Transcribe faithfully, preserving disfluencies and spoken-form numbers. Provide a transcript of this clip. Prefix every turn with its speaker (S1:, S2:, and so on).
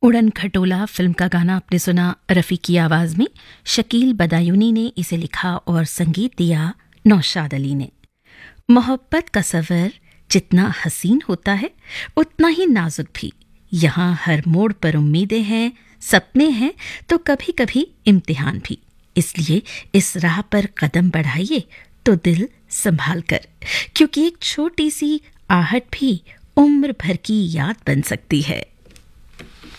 S1: उड़न खटोला फिल्म का गाना आपने सुना रफ़ी की आवाज़ में। शकील बदायूनी ने इसे लिखा और संगीत दिया नौशाद अली ने। मोहब्बत का सफ़र जितना हसीन होता है उतना ही नाजुक भी। यहाँ हर मोड़ पर उम्मीदें हैं, सपने हैं, तो कभी कभी इम्तिहान भी। इसलिए इस राह पर कदम बढ़ाइए तो दिल संभाल कर, क्योंकि एक छोटी सी आहट भी उम्र भर की याद बन सकती है।